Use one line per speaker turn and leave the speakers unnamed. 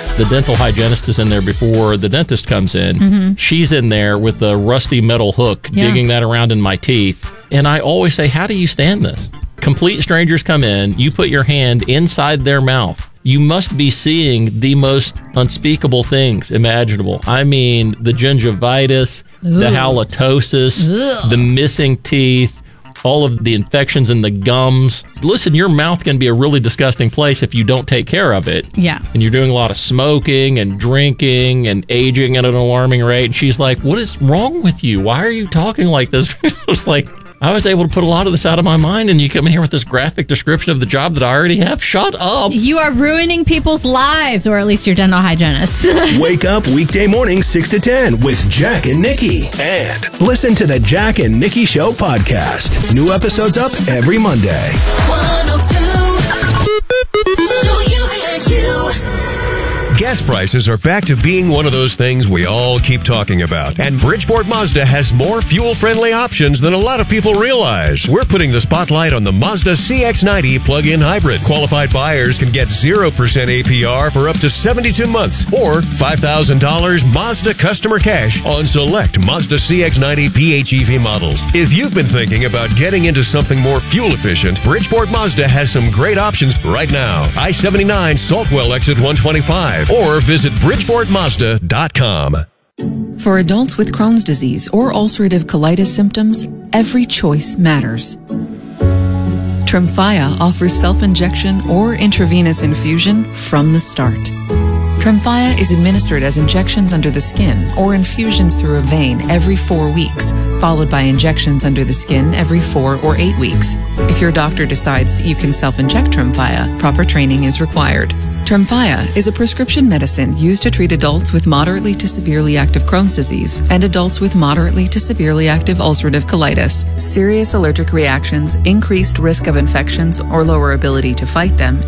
The dental hygienist is in there before the dentist comes in. Mm-hmm. She's in there with a rusty metal hook, digging that around in my teeth. And I always say, how do you stand this? Complete strangers come in, you put your hand inside their mouth. You must be seeing the most unspeakable things imaginable. I mean, the gingivitis, the halitosis, the missing teeth, all of the infections in the gums. Listen, your mouth can be a really disgusting place if you don't take care of it.
Yeah.
And you're doing a lot of smoking and drinking and aging at an alarming rate. And she's like, what is wrong with you? Why are you talking like this? I was like, I was able to put a lot of this out of my mind, and you come in here with this graphic description of the job that I already have. Shut up.
You are ruining people's lives, or at least your dental hygienist.
Wake up weekday mornings 6 to 10 with Jack and Nikki. And listen to the Jack and Nikki Show podcast. New episodes up every Monday. 102 WIQ.
Gas prices are back to being one of those things we all keep talking about. And Bridgeport Mazda has more fuel-friendly options than a lot of people realize. We're putting the spotlight on the Mazda CX-90 plug-in hybrid. Qualified buyers can get 0% APR for up to 72 months or $5,000 Mazda customer cash on select Mazda CX-90 PHEV models. If you've been thinking about getting into something more fuel-efficient, Bridgeport Mazda has some great options right now. I-79 Saltwell exit 125. Or visit BridgeportMazda.com.
For adults with Crohn's disease or ulcerative colitis symptoms, every choice matters. Tremfya offers self-injection or intravenous infusion from the start. Tremfya is administered as injections under the skin or infusions through a vein every 4 weeks, followed by injections under the skin every 4 or 8 weeks. If your doctor decides that you can self-inject Tremfya, proper training is required. Tremfya is a prescription medicine used to treat adults with moderately to severely active Crohn's disease and adults with moderately to severely active ulcerative colitis. Serious allergic reactions, increased risk of infections, or lower ability to fight them,